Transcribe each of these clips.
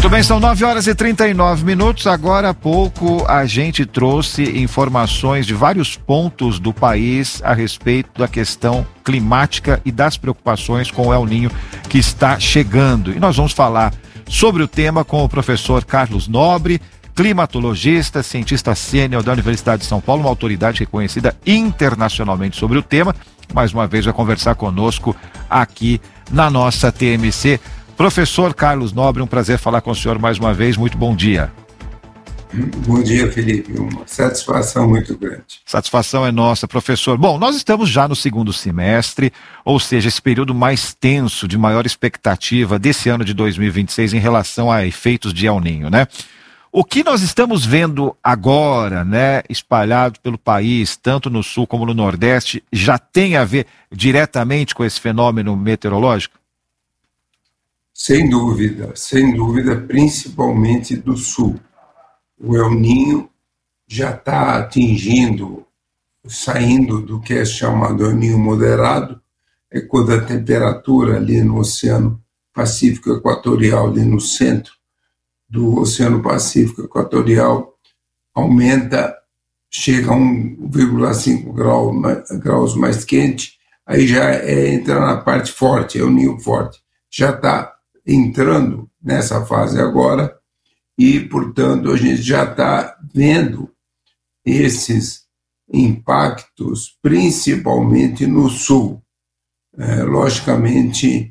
Muito bem, são 9h39. Agora há pouco a gente trouxe informações de vários pontos do país a respeito da questão climática e das preocupações com o El Niño que está chegando. E nós vamos falar sobre o tema com o professor Carlos Nobre, climatologista, cientista sênior da Universidade de São Paulo, uma autoridade reconhecida internacionalmente sobre o tema. Mais uma vez vai conversar conosco aqui na nossa TMC. Professor Carlos Nobre, um prazer falar com o senhor mais uma vez. Muito bom dia. Bom dia, Felipe. Uma satisfação muito grande. Satisfação é nossa, professor. Bom, nós estamos já no segundo semestre, ou seja, esse período mais tenso, de maior expectativa desse ano de 2026 em relação a efeitos de El Niño, né? O que nós estamos vendo agora, né, espalhado pelo país, tanto no sul como no nordeste, já tem a ver diretamente com esse fenômeno meteorológico? Sem dúvida, principalmente do sul. O El Niño já está atingindo, saindo do que é chamado El Niño moderado, é quando a temperatura ali no Oceano Pacífico Equatorial, ali no centro do Oceano Pacífico Equatorial, aumenta, chega a 1,5 graus mais quente, aí já entra na parte forte, El Niño forte. Já está entrando nessa fase agora e, portanto, a gente já está vendo esses impactos, principalmente no sul. Logicamente,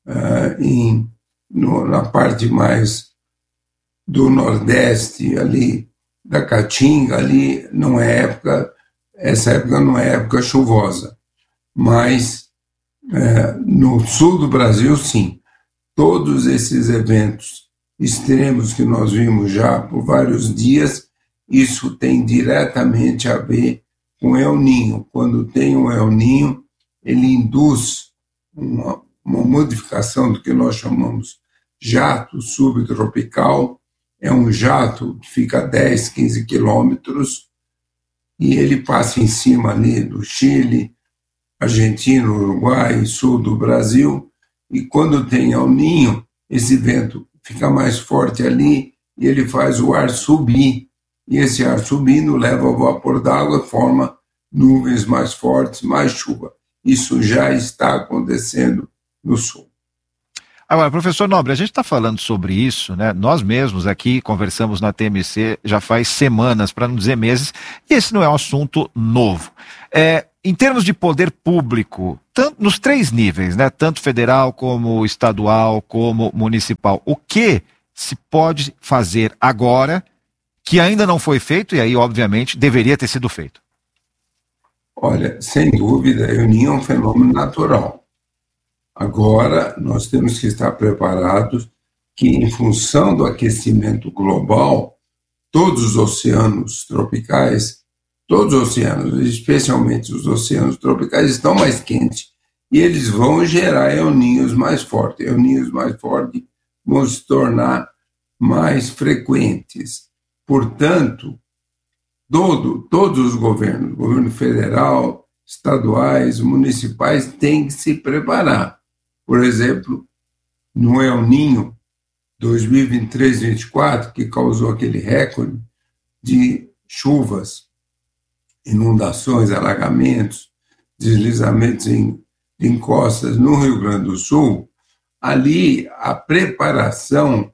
na parte mais do nordeste, ali da Caatinga, ali não é época, essa época não é época chuvosa, mas no sul do Brasil, sim. Todos esses eventos extremos que nós vimos já por vários dias, isso tem diretamente a ver com El Niño. Quando tem o El Niño, ele induz uma modificação do que nós chamamos jato subtropical. É um jato que fica a 10, 15 quilômetros e ele passa em cima ali do Chile, Argentina, Uruguai, sul do Brasil. E quando tem El Niño, esse vento fica mais forte ali e ele faz o ar subir. E esse ar subindo leva o vapor d'água e forma nuvens mais fortes, mais chuva. Isso já está acontecendo no sul. Agora, professor Nobre, a gente está falando sobre isso, né? Nós mesmos aqui conversamos na TMC já faz semanas, para não dizer meses, e esse não é um assunto novo. Em termos de poder público, tanto, nos três níveis, né? Tanto federal como estadual, como municipal, o que se pode fazer agora que ainda não foi feito e aí, obviamente, deveria ter sido feito? Olha, sem dúvida, El Niño é um fenômeno natural. Agora, nós temos que estar preparados que, em função do aquecimento global, todos os oceanos tropicais, todos os oceanos, especialmente os oceanos tropicais, estão mais quentes e eles vão gerar El Niños mais fortes. El Niños mais fortes vão se tornar mais frequentes. Portanto, todos os governos, governo federal, estaduais, municipais, têm que se preparar. Por exemplo, no El Niño 2023-24, que causou aquele recorde de chuvas, inundações, alagamentos, deslizamentos em encostas no Rio Grande do Sul, ali a preparação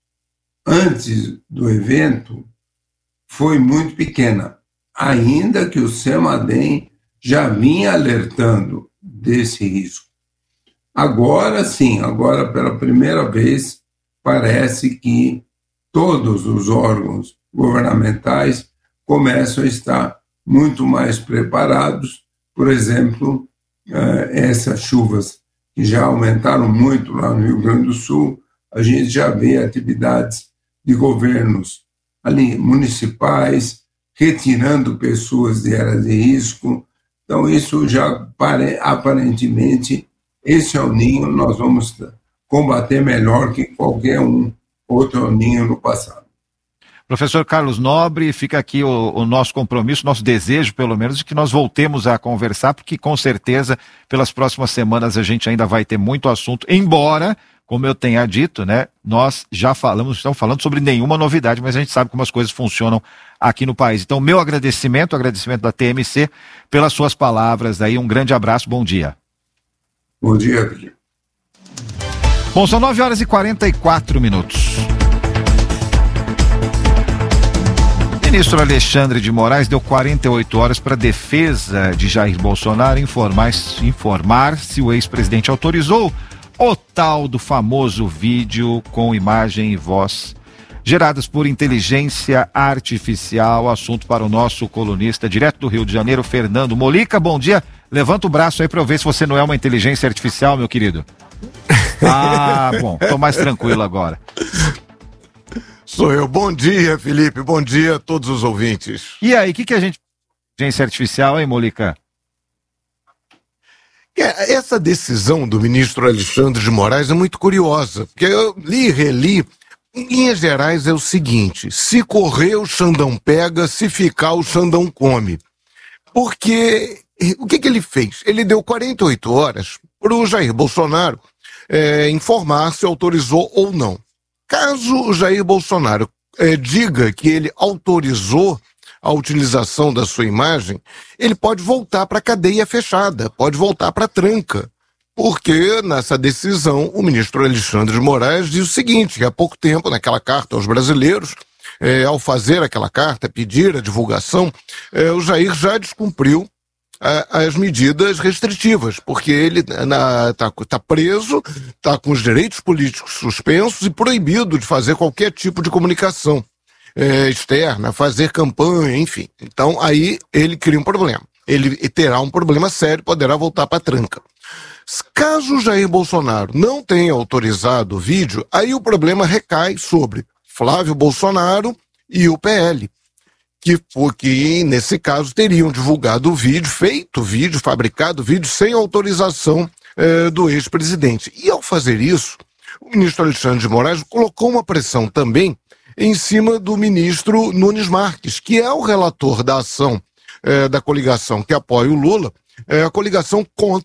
antes do evento foi muito pequena, ainda que o CEMADEM já vinha alertando desse risco. Agora sim, agora pela primeira vez, parece que todos os órgãos governamentais começam a estar muito mais preparados. Por exemplo, essas chuvas que já aumentaram muito lá no Rio Grande do Sul, a gente já vê atividades de governos ali municipais retirando pessoas de áreas de risco. Então, isso já aparentemente, esse El Niño nós vamos combater melhor que qualquer outro El Niño no passado. Professor Carlos Nobre, fica aqui o nosso compromisso, nosso desejo, pelo menos, de que nós voltemos a conversar, porque com certeza, pelas próximas semanas, a gente ainda vai ter muito assunto, embora como eu tenha dito, né, nós já estamos falando sobre nenhuma novidade, mas a gente sabe como as coisas funcionam aqui no país. Então, meu agradecimento da TMC pelas suas palavras aí, um grande abraço, bom dia. Bom dia, Felipe. Bom, são 9h44. O ministro Alexandre de Moraes deu 48 horas para a defesa de Jair Bolsonaro informar se o ex-presidente autorizou o tal do famoso vídeo com imagem e voz geradas por inteligência artificial. Assunto para o nosso colunista direto do Rio de Janeiro, Fernando Molica. Bom dia. Levanta o braço aí para eu ver se você não é uma inteligência artificial, meu querido. Ah, bom, tô mais tranquilo agora. Sou eu. Bom dia, Felipe. Bom dia a todos os ouvintes. E aí, o que a gente... Inteligência artificial, hein, Molica? Essa decisão do ministro Alexandre de Moraes é muito curiosa, porque eu li e reli. Em linhas gerais é o seguinte: se correr, o Xandão pega, se ficar, o Xandão come. Porque o que ele fez? Ele deu 48 horas para o Jair Bolsonaro informar se autorizou ou não. Caso o Jair Bolsonaro diga que ele autorizou a utilização da sua imagem, ele pode voltar para a cadeia fechada, pode voltar para a tranca. Porque nessa decisão o ministro Alexandre de Moraes diz o seguinte, que há pouco tempo, naquela carta aos brasileiros, ao fazer aquela carta, pedir a divulgação, o Jair já descumpriu as medidas restritivas, porque ele está preso, está com os direitos políticos suspensos e proibido de fazer qualquer tipo de comunicação externa, fazer campanha, enfim. Então aí ele cria um problema. Ele terá um problema sério, poderá voltar para a tranca. Caso o Jair Bolsonaro não tenha autorizado o vídeo, aí o problema recai sobre Flávio Bolsonaro e o PL, que nesse caso teriam divulgado o vídeo, fabricado o vídeo sem autorização do ex-presidente. E ao fazer isso, o ministro Alexandre de Moraes colocou uma pressão também em cima do ministro Nunes Marques, que é o relator da ação da coligação que apoia o Lula, a coligação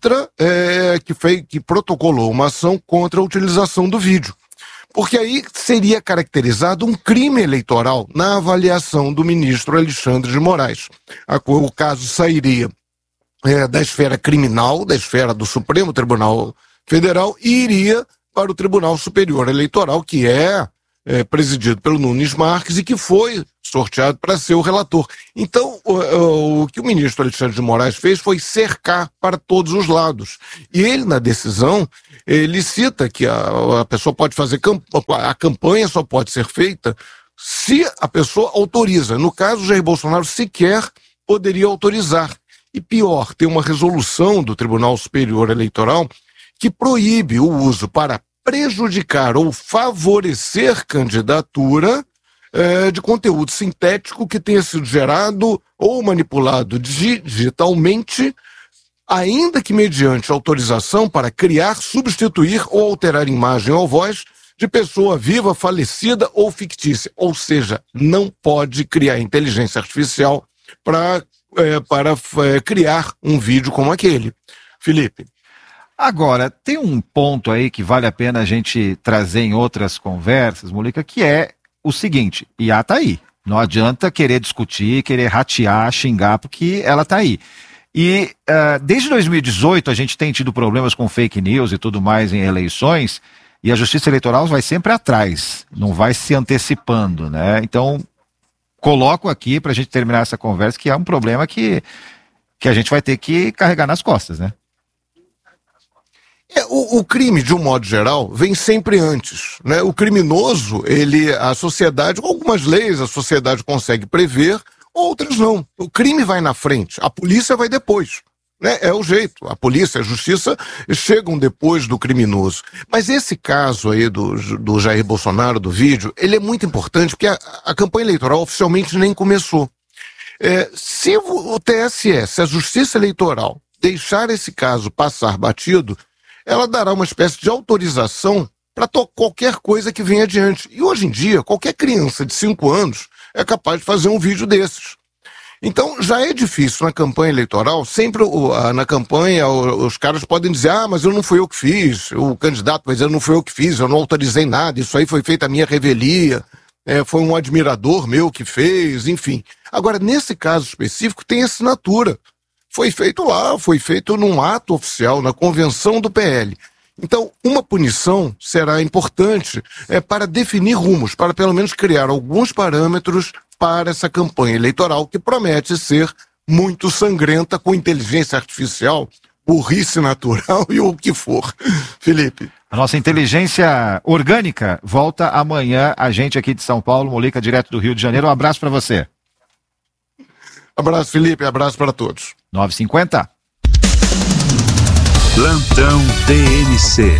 que protocolou uma ação contra a utilização do vídeo. Porque aí seria caracterizado um crime eleitoral na avaliação do ministro Alexandre de Moraes. O caso sairia da esfera criminal, da esfera do Supremo Tribunal Federal, e iria para o Tribunal Superior Eleitoral, que é presidido pelo Nunes Marques e que foi sorteado para ser o relator. Então, o que o ministro Alexandre de Moraes fez foi cercar para todos os lados. E ele, na decisão, ele cita que a pessoa pode fazer a campanha só pode ser feita se a pessoa autoriza. No caso, Jair Bolsonaro sequer poderia autorizar. E pior, tem uma resolução do Tribunal Superior Eleitoral que proíbe o uso para prejudicar ou favorecer candidatura de conteúdo sintético que tenha sido gerado ou manipulado digitalmente, ainda que mediante autorização para criar, substituir ou alterar imagem ou voz de pessoa viva, falecida ou fictícia. Ou seja, não pode criar inteligência artificial para criar um vídeo como aquele. Felipe. Agora, tem um ponto aí que vale a pena a gente trazer em outras conversas, Molica, que é o seguinte: IA tá aí. Não adianta querer discutir, querer ratear, xingar, porque ela tá aí. E desde 2018 a gente tem tido problemas com fake news e tudo mais em eleições, e a Justiça Eleitoral vai sempre atrás, não vai se antecipando, né? Então, coloco aqui para a gente terminar essa conversa que é um problema que a gente vai ter que carregar nas costas, né? O crime, de um modo geral, vem sempre antes, né? O criminoso, a sociedade, com algumas leis, a sociedade consegue prever, outras não. O crime vai na frente, a polícia vai depois, né? É o jeito. A polícia, a justiça chegam depois do criminoso. Mas esse caso aí do Jair Bolsonaro, do vídeo, ele é muito importante porque a campanha eleitoral oficialmente nem começou. Se o TSE, se a Justiça Eleitoral deixar esse caso passar batido, ela dará uma espécie de autorização para qualquer coisa que venha adiante. E hoje em dia, qualquer criança de 5 anos é capaz de fazer um vídeo desses. Então, já é difícil na campanha eleitoral, sempre na campanha os caras podem dizer, mas eu não fui eu que fiz, o candidato vai dizer, não fui eu que fiz, eu não autorizei nada, isso aí foi feita a minha revelia, foi um admirador meu que fez, enfim. Agora, nesse caso específico, tem assinatura. Foi feito lá, foi feito num ato oficial, na convenção do PL. Então, uma punição será importante para definir rumos, para pelo menos criar alguns parâmetros para essa campanha eleitoral que promete ser muito sangrenta, com inteligência artificial, burrice natural e o que for. Felipe. A nossa inteligência orgânica volta amanhã, a gente aqui de São Paulo, Molica, direto do Rio de Janeiro. Um abraço para você. Abraço, Felipe, abraço para todos. 9h50. Plantão TNC.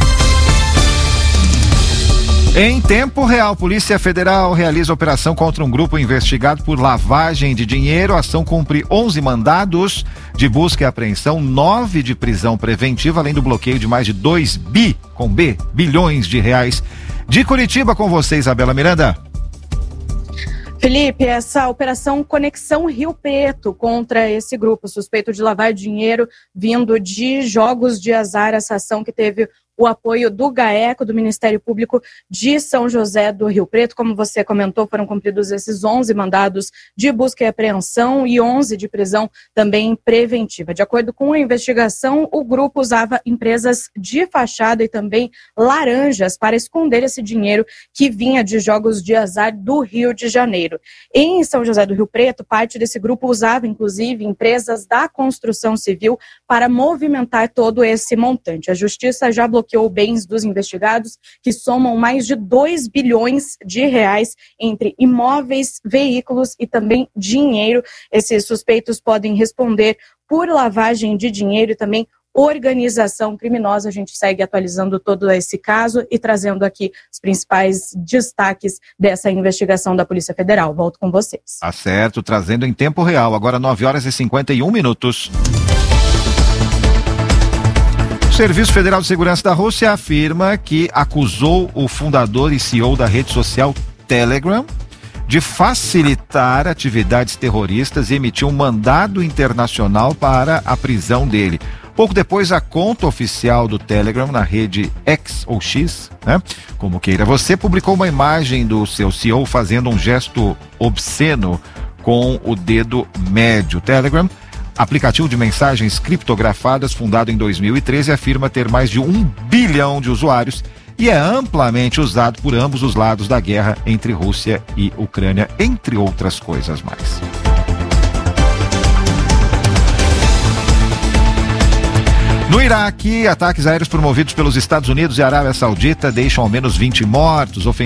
Em tempo real, Polícia Federal realiza operação contra um grupo investigado por lavagem de dinheiro. A ação cumpre 11 mandados de busca e apreensão, 9 de prisão preventiva, além do bloqueio de mais de 2 bilhões de reais. De Curitiba, com você, Isabela Miranda. Felipe, essa operação Conexão Rio Preto contra esse grupo suspeito de lavar dinheiro vindo de jogos de azar, essa ação que teve o apoio do GAECO, do Ministério Público de São José do Rio Preto. Como você comentou, foram cumpridos esses 11 mandados de busca e apreensão e 11 de prisão também preventiva. De acordo com a investigação, o grupo usava empresas de fachada e também laranjas para esconder esse dinheiro que vinha de jogos de azar do Rio de Janeiro. Em São José do Rio Preto, parte desse grupo usava, inclusive, empresas da construção civil para movimentar todo esse montante. A Justiça já bloqueou bens dos investigados, que somam mais de 2 bilhões de reais entre imóveis, veículos e também dinheiro. Esses suspeitos podem responder por lavagem de dinheiro e também organização criminosa. A gente segue atualizando todo esse caso e trazendo aqui os principais destaques dessa investigação da Polícia Federal. Volto com vocês. Tá certo, trazendo em tempo real. Agora 9h51. O Serviço Federal de Segurança da Rússia afirma que acusou o fundador e CEO da rede social Telegram de facilitar atividades terroristas e emitiu um mandado internacional para a prisão dele. Pouco depois, a conta oficial do Telegram na rede X ou X, como queira você, publicou uma imagem do seu CEO fazendo um gesto obsceno com o dedo médio. Telegram, aplicativo de mensagens criptografadas fundado em 2013, afirma ter mais de 1 bilhão de usuários e é amplamente usado por ambos os lados da guerra entre Rússia e Ucrânia, entre outras coisas mais. No Iraque, ataques aéreos promovidos pelos Estados Unidos e Arábia Saudita deixam ao menos 20 mortos.